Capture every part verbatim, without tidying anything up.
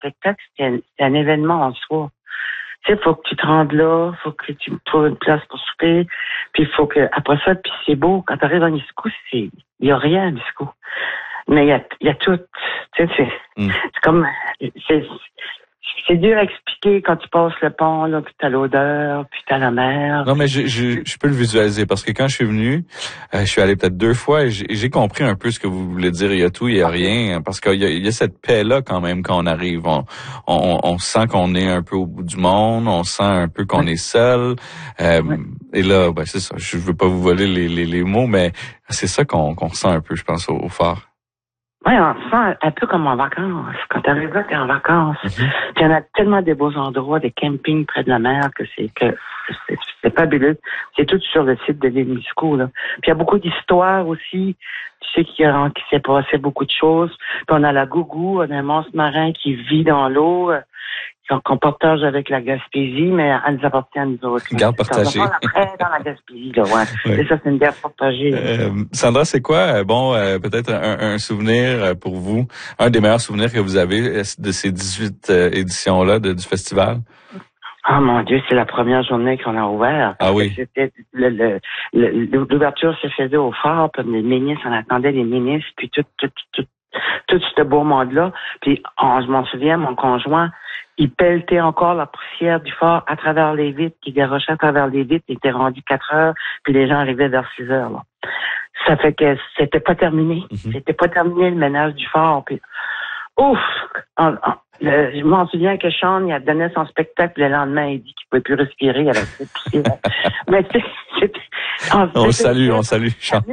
spectacle, c'est un, c'est un événement en soi. Tu sais, faut que tu te rendes là, faut que tu trouves une place pour souper, puis il faut que, après ça, puis c'est beau, quand tu arrives à Niskou, c'est, il y a rien à Niskou. Mais il y a, il y a tout, tu sais, c'est, mm. c'est comme, c'est, c'est dur à expliquer quand tu passes le pont, là, puis t'as l'odeur, puis t'as la mer. Non, mais je, je, je peux le visualiser parce que quand je suis venu, euh, je suis allé peut-être deux fois et j'ai, j'ai compris un peu ce que vous voulez dire. Il y a tout, il y a rien, parce qu'il y a, il y a cette paix-là quand même quand on arrive. On, on, on sent qu'on est un peu au bout du monde, on sent un peu qu'on ouais. est seul. Euh, ouais. Et là, ben c'est ça. Je veux pas vous voler les, les, les mots, mais c'est ça qu'on, qu'on ressent un peu, je pense, au, au phare. Oui, on se sent un peu comme en vacances. Quand t'arrives là, t'es en vacances. Mm-hmm. Puis il y en a tellement de beaux endroits, des campings près de la mer, que c'est que c'est, c'est fabuleux. C'est tout sur le site de l'île Niskou, là. Puis il y a beaucoup d'histoires aussi. Tu sais qu'il, y a, qu'il s'est passé beaucoup de choses. Puis on a la Gougou, on a un monstre marin qui vit dans l'eau, qu'on partage avec la Gaspésie, mais elle nous appartient à nous autres. Garde partagée. Après, dans la Gaspésie, là, ouais. Oui. C'est ça, c'est une garde partagée. Euh, Sandra, c'est quoi, bon, euh, peut-être un, un souvenir pour vous, un des meilleurs souvenirs que vous avez de ces dix-huit euh, éditions-là de, du festival? Ah, oh, mon Dieu, c'est la première journée qu'on a ouvert. Ah oui. C'était le, le, le, l'ouverture se faisait au phare, puis les ministres, on attendait les ministres, puis tout, tout, tout, tout, tout ce beau monde-là. Puis, on, je m'en souviens, mon conjoint, il pelletait encore la poussière du phare à travers les vitres, qui garochait à travers les vitres. Il était rendu quatre heures, puis les gens arrivaient vers six heures. Là. Ça fait que c'était pas terminé. Mm-hmm. C'était pas terminé le ménage du phare. Puis, ouf! On, on, le, je m'en souviens que Sean, il a donné son spectacle le lendemain. Il dit qu'il pouvait plus respirer avec cette poussière. Mais c'est, c'est, on, on le salue, on salue Sean.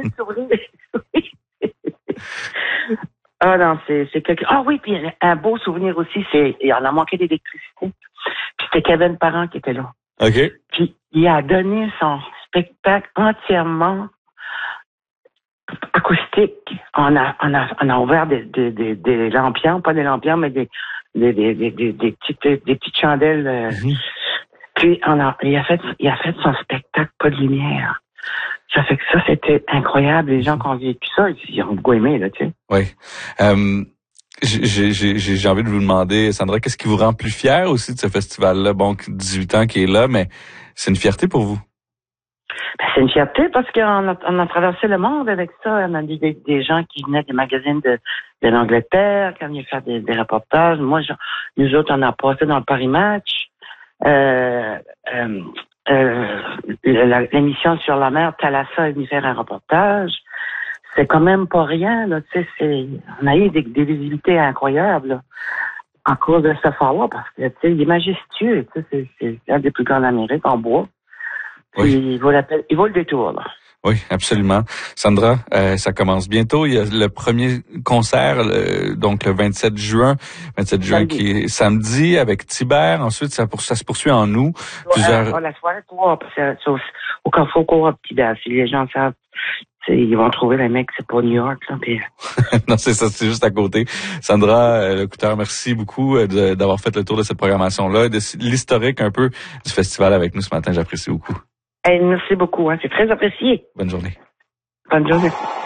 Ah non, c'est, c'est quelque... Ah oui, puis un beau souvenir aussi, c'est, il en a manqué d'électricité. Puis c'était Kevin Parent qui était là. OK. Puis il a donné son spectacle entièrement acoustique. On a, on a, on a ouvert des, des, des, des lampions, pas des lampions, mais des, des, des, des, des, des petites, des petites chandelles. Euh... Mm-hmm. Puis on a, il a fait, il a fait son spectacle, pas de lumière. Ça fait que ça, c'était incroyable. Les gens qui ont vécu ça, ils ont beaucoup aimé, là, tu sais. Oui. Euh, j'ai, j'ai, j'ai envie de vous demander, Sandra, qu'est-ce qui vous rend plus fière aussi de ce festival-là? Bon, dix-huit ans qui est là, mais c'est une fierté pour vous? Ben, c'est une fierté parce qu'on a, on a traversé le monde avec ça. On a des, des, des gens qui venaient des magazines de, de l'Angleterre, qui venaient faire des, des reportages. Moi, je, nous autres, on a passé dans le Paris Match. Euh, euh, Euh, la, l'émission sur la mer, Thalassa est venue faire un reportage. C'est quand même pas rien, là, tu sais, c'est, on a eu des, des visibilités incroyables, là, en cause de ce phare-là, parce que, tu sais, il est majestueux, tu sais, c'est, c'est un des plus grands d'Amérique en bois. Puis, oui. il vaut la peine, il vaut le détour, là. Oui, absolument. Sandra, euh, ça commence bientôt. Il y a le premier concert, le, donc le vingt-sept juin, vingt-sept juin samedi. Qui est samedi avec Tibert. Ensuite, ça, pour, ça se poursuit en août. Ouais, plusieurs... euh, la soirée coop, c'est, c'est au, au Carrefour Coop Tibert. Si les gens savent, ils vont trouver les mecs, c'est pas New York, là. Puis... non, c'est ça, c'est juste à côté. Sandra, euh, l'écouteur, merci beaucoup de, d'avoir fait le tour de cette programmation-là, de l'historique un peu du festival avec nous ce matin. J'apprécie beaucoup. Hey, merci beaucoup, hein. C'est très apprécié. Bonne journée. Bonne journée.